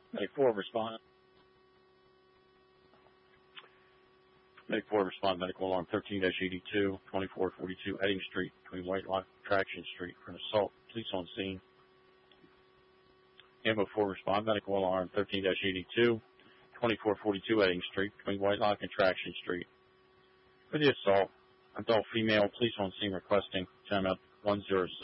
Medic 4 respond. Medic 4 respond. Medical alarm 13-82, 2442 Edding Street between Whitelock and Traction Street for an assault. Police on scene. Ambo 4 respond. Medical alarm 13-82, 2442 Edding Street between Whitelock and Traction Street. For the assault, adult female, police on scene requesting timeout 107.